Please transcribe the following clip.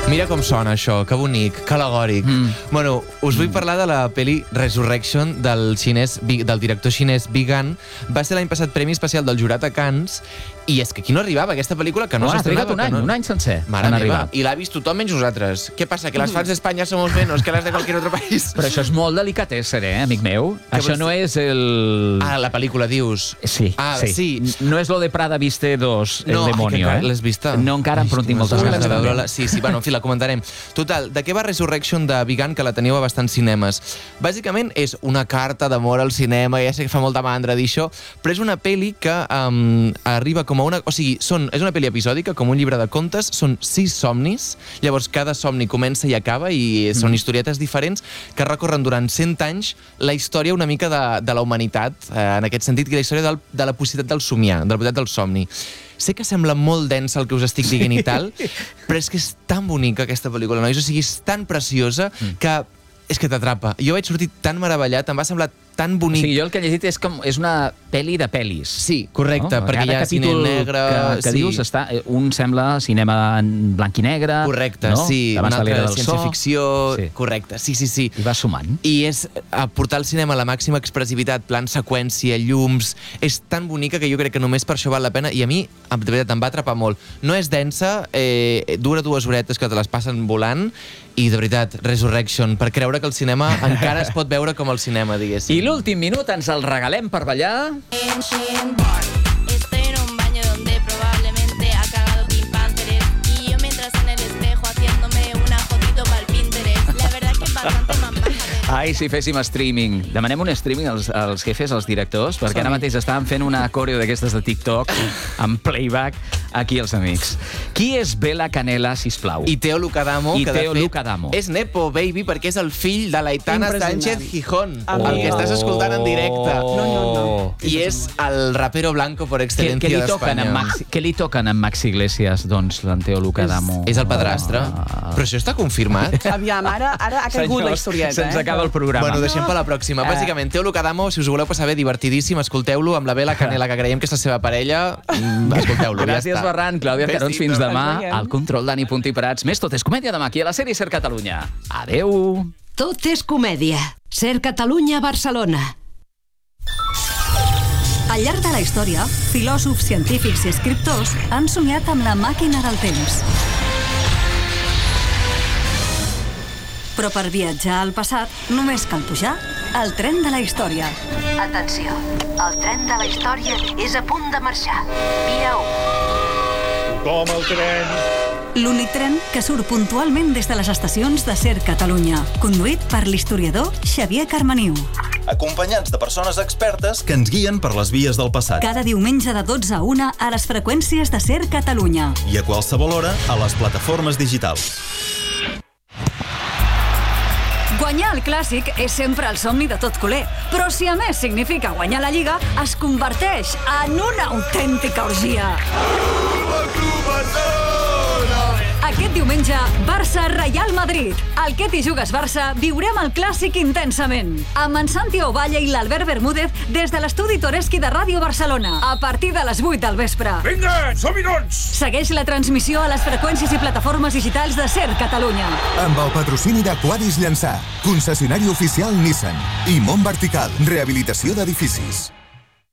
Mira com sona això, que bonic, que alegòric. Bueno, us vull parlar de la pel·li Resurrection del director xinès Bi Gan. Va ser l'any passat Premi Especial del Jurat a Cannes, i és que aquí no arribava aquesta pel·lícula, que no s'estrenava. Ha trigat un any sencer. Mare meva, i l'ha vist tothom menys nosaltres. Què passa, que les fans d'Espanya somos menos que les de qualsevol altre país? Però això és molt delicatessen, amic meu. Això no és el... Ah, la pel·lícula, dius? Sí, sí. No és lo de Prada Viste 2, el demonio, eh? L'has vista? No, encara em prontim moltes ganes de veure-la. Sí, bueno, en fi, la comentarem. Total, de què va Resurrection de Bi Gan, que la teniu a bastants cinemes? Bàsicament és una carta d'amor al cinema, ja sé que fa molta mandra dir això, però és una pel·li que arriba com a una... O sigui, és una pel·li episòdica, com un llibre de contes, són 6 somnis, llavors cada somni comença i acaba, i són historietes diferents que recorren durant 100 anys la història una mica de la humanitat, en aquest sentit, que la història de la possibilitat del somiar, de la possibilitat del somni. Sé que sembla molt densa el que us estic dient i tal, però és que és tan bonica aquesta pel·lícula, nois, o sigui, és tan preciosa que és que t'atrapa. Jo vaig sortir tan meravellat, em va semblar tan bonic. O sigui, jo el que he llegit és que és una pel·li de pel·lis. Sí, correcte, perquè hi ha cine negre... que dius, un sembla cinema en blanc i negre... Correcte, sí, un altre de ciència-ficció... Correcte, sí. I va sumant. I és portar al cinema la màxima expressivitat, plan seqüència, llums... És tan bonica que jo crec que només per això val la pena, i a mi, de veritat, em va atrapar molt. No és densa, dura 2 horetes que te les passen volant, i de veritat, Resurrection, per creure que el cinema encara es pot veure com el cinema, diguéssim. I l'últim minut ens el regalem per ballar... Estoy en un baño donde probablemente ha cagado Pink Panther y yo mientras en el espejo haciéndome una fotito para el Pinterest. La verdad es que es bastante más baja. Ai, si féssim streaming. Demanem un streaming als jefes, als directors, perquè ara mateix estàvem fent una coreo d'aquestes de TikTok amb playback aquí els amics. Qui és Bela Canela, sisplau? I Teo Lucadamo, que de fet Lucadamo. És Nepo Baby, perquè és el fill de l'Aitana Sánchez Gijón, el que estàs escoltant en directe. No. I és el rapero blanco per excel·lència d'Espanya. Què li toquen en Max Iglesias, doncs, l'en Teo Lucadamo? És el padrastre. Però això està confirmat? Aviam, ara ha caigut la historieta, Se'ns acaba el programa. Bueno, deixem per la pròxima. Bàsicament, Teo Lucadamo, si us ho voleu passar bé, divertidíssim, escolteu-lo amb la Bela Canela, que creiem que és la seva parella. Escolteu-lo, ja Gràcies, està. Ferran. Clàudia Arcarons, fins demà. Al control, Dani Puntí Prats. Més Tot és comèdia demà aquí a la sèrie Ser Catalunya. Adeu. Tot és comèdia. Ser Catalunya, Barcelona. Al llarg de la història, filòsofs, científics i escriptors han somiat amb la màquina del temps. Però per viatjar al passat només cal pujar al tren de la història. Atenció, el tren de la història és a punt de marxar. Via 1. Com el tren. L'únic tren que surt puntualment des de les estacions de Ser Catalunya, conduït per l'historiador Xavier Carmaniu. Acompanyats de persones expertes que ens guien per les vies del passat. Cada diumenge de 12 a 1 a les freqüències de Ser Catalunya. I a qualsevol hora a les plataformes digitals. Guanyar el Clàssic és sempre el somni de tot culer, però si a més significa guanyar la Lliga, es converteix en una autèntica orgia. Aquest diumenge, Barça-Real Madrid. Al Que t'hi jugues Barça viurem el Clàssic intensament. Amb en Santi Ovalle i l'Albert Bermúdez des de l'estudi Toreski de Ràdio Barcelona, a partir de les 8 del vespre. Vinga, som-hi doncs! Segueix la transmissió a les freqüències i plataformes digitals de Ser Catalunya. Amb el patrocini de Quadis Llançà, concessionari oficial Nissan, i Mont Vertical, rehabilitació d'edificis.